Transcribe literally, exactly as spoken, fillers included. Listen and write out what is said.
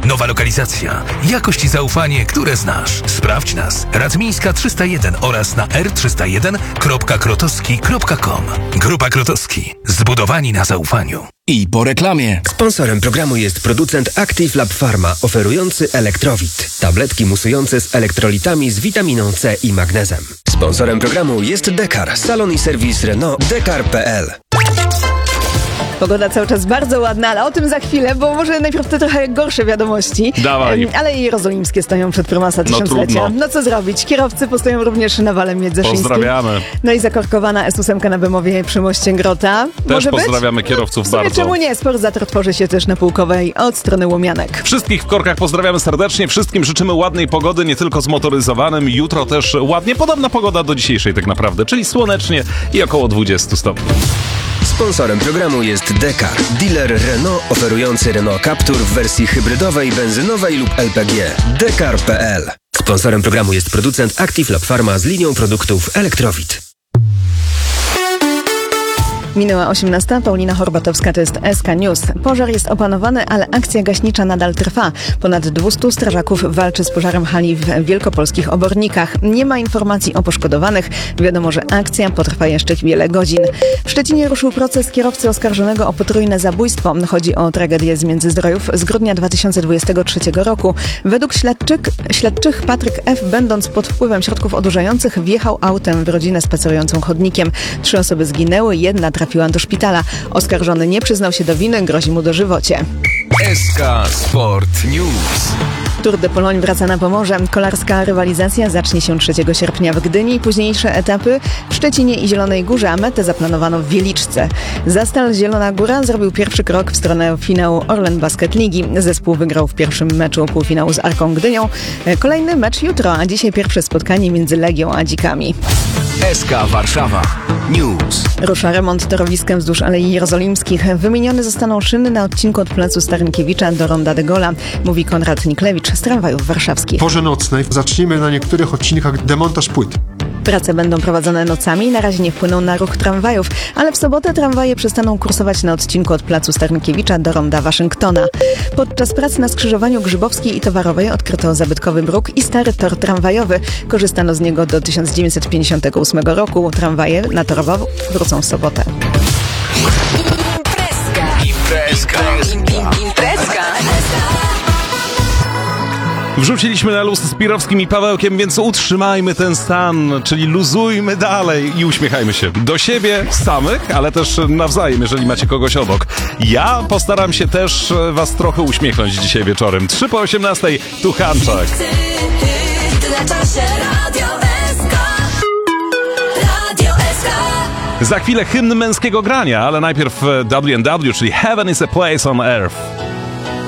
Nowa lokalizacja, jakość i zaufanie, które znasz. Sprawdź nas. Radmińska trzysta jeden oraz na r trzysta jeden kropka krotowski kropka com. Grupa Krotowski. Zbudowani na zaufaniu. I po reklamie. Sponsorem programu jest producent Active Lab Pharma, oferujący Elektrowit. Tabletki musujące z elektrolitami z witaminą C i magnezem. Sponsorem programu jest Dekar, salon i serwis Renault dekar kropka p l. Pogoda cały czas bardzo ładna, ale o tym za chwilę, bo może najpierw te trochę gorsze wiadomości. Dawaj. Ale i jerozolimskie stoją przed prymasa tysiąclecia. No, no co zrobić? Kierowcy postoją również na Wale Międzyszyńskim. Pozdrawiamy. No i zakorkowana S ósem na Bemowie przy moście Grota. Też może pozdrawiamy być? kierowców W sumie bardzo. czemu nie? Sport zator tworzy się też na Pułkowej od strony Łomianek. Wszystkich w korkach pozdrawiamy serdecznie. Wszystkim życzymy ładnej pogody, nie tylko zmotoryzowanym. Jutro też ładnie. Podobna pogoda do dzisiejszej tak naprawdę, czyli słonecznie i około dwadzieścia stopni. Sponsorem programu jest Dekar, dealer Renault oferujący Renault Captur w wersji hybrydowej, benzynowej lub L P G. dekar kropka p l. Sponsorem programu jest producent Active Lab Pharma z linią produktów Elektrowit. Minęła osiemnasta, Paulina Horbatowska, to jest S K News. Pożar jest opanowany, ale akcja gaśnicza nadal trwa. Ponad dwieście strażaków walczy z pożarem hali w wielkopolskich Obornikach. Nie ma informacji o poszkodowanych. Wiadomo, że akcja potrwa jeszcze wiele godzin. W Szczecinie ruszył proces kierowcy oskarżonego o potrójne zabójstwo. Chodzi o tragedię z Międzyzdrojów z grudnia dwa tysiące dwudziestego trzeciego roku. Według śledczyk, śledczych Patryk F., będąc pod wpływem środków odurzających, wjechał autem w rodzinę spacerującą chodnikiem. Trzy osoby zginęły, jedna trafiła do szpitala. Oskarżony nie przyznał się do winy, grozi mu dożywocie. S K Sport News. Tour de Pologne wraca na Pomorze. Kolarska rywalizacja zacznie się trzeciego sierpnia w Gdyni. Późniejsze etapy w Szczecinie i Zielonej Górze, a metę zaplanowano w Wieliczce. Zastal Zielona Góra zrobił pierwszy krok w stronę finału Orlen Basket Ligi. Zespół wygrał w pierwszym meczu półfinału z Arką Gdynią. Kolejny mecz jutro, a dzisiaj pierwsze spotkanie między Legią a Dzikami. S K Warszawa News. Rusza remont torowiska wzdłuż Alei Jerozolimskich. Wymienione zostaną szyny na odcinku od placu Starynkiewicza do Ronda de Gola, mówi Konrad Niklewicz z tramwajów warszawskich. W porze nocnej zaczniemy na niektórych odcinkach demontaż płyt. Prace będą prowadzone nocami, na razie nie wpłyną na ruch tramwajów, ale w sobotę tramwaje przestaną kursować na odcinku od placu Starynkiewicza do Ronda Waszyngtona. Podczas prac na skrzyżowaniu Grzybowskiej i Towarowej odkryto zabytkowy bruk i stary tor tramwajowy. Korzystano z niego do tysiąc dziewięćset pięćdziesiątego ósmego roku. Tramwaje na Torowo wrócą w sobotę. Imprezka. Imprezka. Wrzuciliśmy na luz z Pirowskim i Pawełkiem, więc utrzymajmy ten stan, czyli luzujmy dalej i uśmiechajmy się do siebie samych, ale też nawzajem, jeżeli macie kogoś obok. Ja postaram się też was trochę uśmiechnąć dzisiaj wieczorem. trzy po osiemnastej, tu Hanczak. Za chwilę hymn męskiego grania, ale najpierw W and W, czyli Heaven is a Place on Earth.